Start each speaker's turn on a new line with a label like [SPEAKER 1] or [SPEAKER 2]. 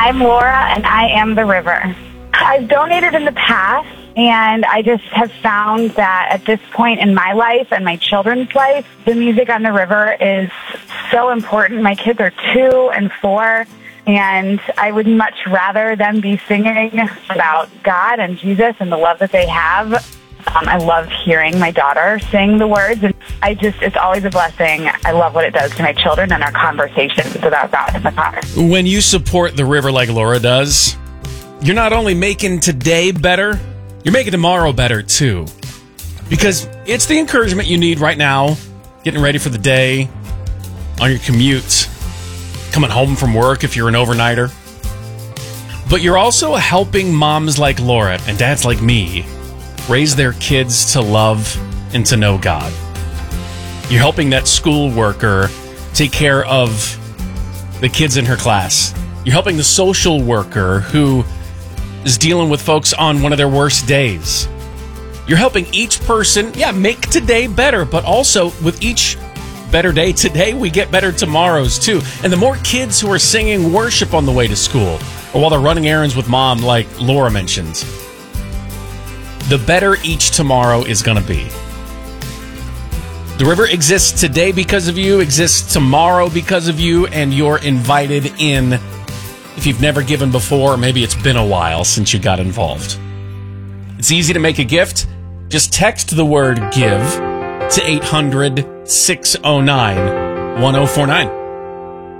[SPEAKER 1] I'm Laura, and I am the river. I've donated in the past, and I just have found that at this point in my life and my children's life, the music on the river is so important. My kids are 2 and 4, and I would much rather them be singing about God and Jesus and the love that they have. I love hearing my daughter sing the words, and it's always a blessing. I love what it does to my children and our conversations about God in the car.
[SPEAKER 2] When you support the river like Laura does, you're not only making today better, you're making tomorrow better too. Because it's the encouragement you need right now, getting ready for the day, on your commute, coming home from work if you're an overnighter. But you're also helping moms like Laura and dads like me raise their kids to love and to know God. You're helping that school worker take care of the kids in her class. You're helping the social worker who is dealing with folks on one of their worst days. You're helping each person, make today better, but also with each better day today, we get better tomorrows too. And the more kids who are singing worship on the way to school or while they're running errands with mom, like Laura mentioned, the better each tomorrow is going to be. The river exists today because of you, exists tomorrow because of you, and you're invited in if you've never given before, or maybe it's been a while since you got involved. It's easy to make a gift. Just text the word GIVE to 800-609-1049.